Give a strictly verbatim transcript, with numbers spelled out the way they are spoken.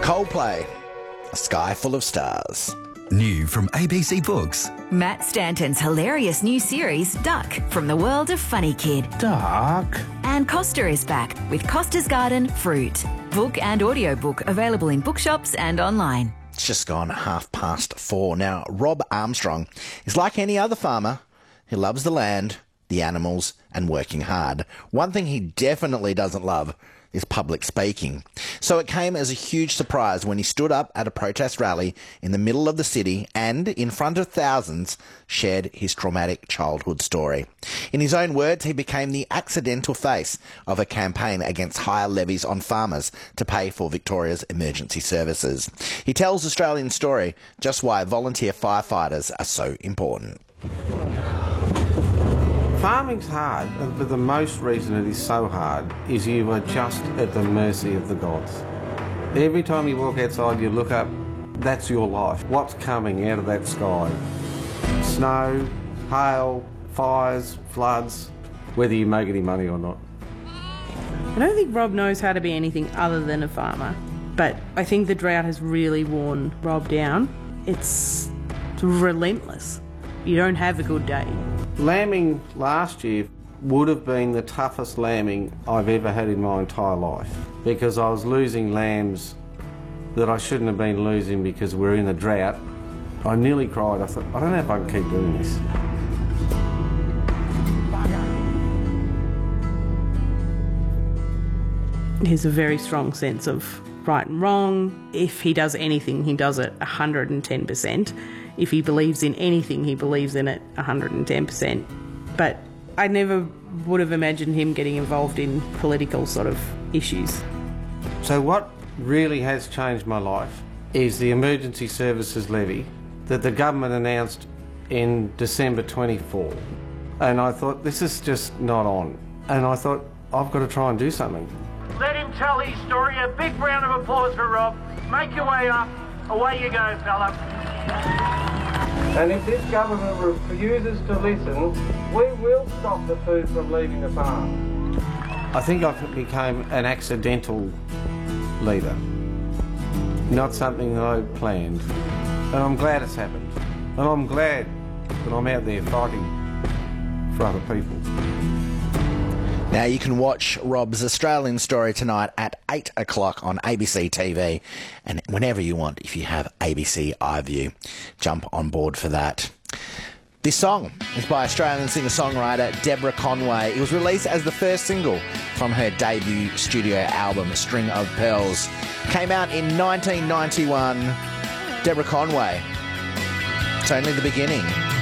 Coldplay, A Sky Full of Stars. New from A B C Books. Matt Stanton's hilarious new series, Duck, from the world of Funny Kid. Duck. And Costa is back with Costa's Garden Fruit. Book and audiobook available in bookshops and online. It's just gone half past four. Now, Rob Armstrong is like any other farmer. He loves the land, the animals, and working hard. One thing he definitely doesn't love is public speaking. So it came as a huge surprise when he stood up at a protest rally in the middle of the city and, in front of thousands, shared his traumatic childhood story. In his own words, he became the accidental face of a campaign against higher levies on farmers to pay for Victoria's emergency services. He tells Australian Story just why volunteer firefighters are so important. Farming's hard, but the most reason it is so hard is you are just at the mercy of the gods. Every time you walk outside, you look up, that's your life. What's coming out of that sky? Snow, hail, fires, floods, whether you make any money or not. I don't think Rob knows how to be anything other than a farmer, but I think the drought has really worn Rob down. It's relentless. You don't have a good day. Lambing last year would have been the toughest lambing I've ever had in my entire life because I was losing lambs that I shouldn't have been losing because we're in a drought. I nearly cried. I thought, I don't know if I can keep doing this. He has a very strong sense of right and wrong. If he does anything, he does it one hundred ten percent. If he believes in anything, he believes in it one hundred ten percent. But I never would have imagined him getting involved in political sort of issues. So what really has changed my life is the emergency services levy that the government announced in December twenty-four. And I thought, this is just not on. And I thought, I've got to try and do something. Let him tell his story. A big round of applause for Rob. Make your way up. Away you go, fella. And if this government refuses to listen, we will stop the food from leaving the farm. I think I became an accidental leader, not something that I planned. And I'm glad it's happened. And I'm glad that I'm out there fighting for other people. Now, you can watch Rob's Australian Story tonight at eight o'clock on A B C T V, and whenever you want, if you have A B C iView, jump on board for that. This song is by Australian singer-songwriter Deborah Conway. It was released as the first single from her debut studio album, String of Pearls. Came out in nineteen ninety-one. Deborah Conway. It's only the beginning.